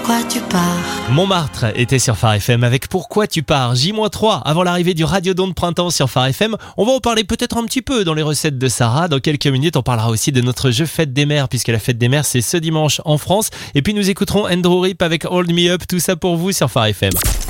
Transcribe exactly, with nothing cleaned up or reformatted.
pourquoi tu pars. Montmartre était sur Phare F M avec Pourquoi tu pars, J trois avant l'arrivée du Radiodon de printemps sur Phare F M. On va en parler peut-être un petit peu dans les recettes de Sarah. Dans quelques minutes, on parlera aussi de notre jeu Fête des Mères, puisque la Fête des Mères, c'est ce dimanche en France. Et puis nous écouterons Andrew Rip avec Hold Me Up, tout ça pour vous sur Phare F M.